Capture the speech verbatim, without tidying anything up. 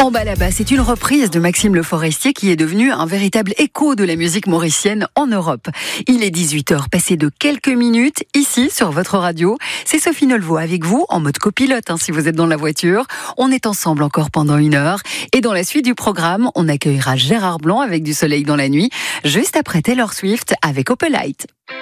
En bas là-bas, c'est une reprise de Maxime Le Forestier qui est devenu un véritable écho de la musique mauricienne en Europe. Il est dix-huit heures, passé de quelques minutes, ici sur votre radio. C'est Sophie Nolvo avec vous, en mode copilote, hein, si vous êtes dans la voiture. On est ensemble encore pendant une heure. Et dans la suite du programme, on accueillera Gérard Blanc avec Du soleil dans la nuit, juste après Taylor Swift avec Opelite.